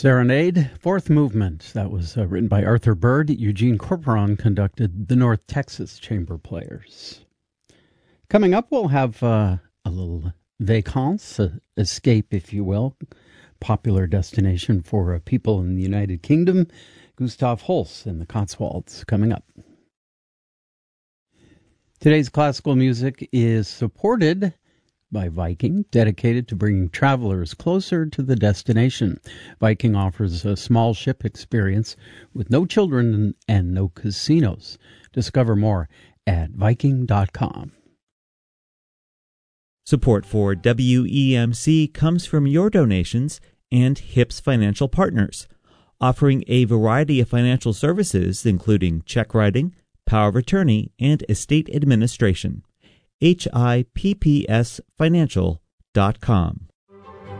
Serenade, fourth movement. That was written by Arthur Bird. Eugene Corporon conducted the North Texas Chamber Players. Coming up, we'll have a little vacances, escape, if you will. Popular destination for people in the United Kingdom. Gustav Holst and the Cotswolds coming up. Today's classical music is supported by Viking, dedicated to bringing travelers closer to the destination. Viking offers a small ship experience with no children and no casinos. Discover more at Viking.com. Support for WEMC comes from your donations and HIPS Financial Partners, offering a variety of financial services including check writing, power of attorney, and estate administration. HIPPSfinancial.com.